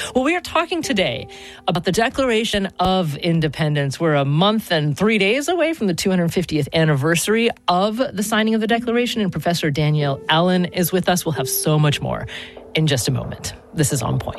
Well, we are talking today about the Declaration of Independence. We're a month and 3 days away from the 250th anniversary of the signing of the Declaration, and Professor Danielle Allen is with us. We'll have so much more in just a moment. This is On Point.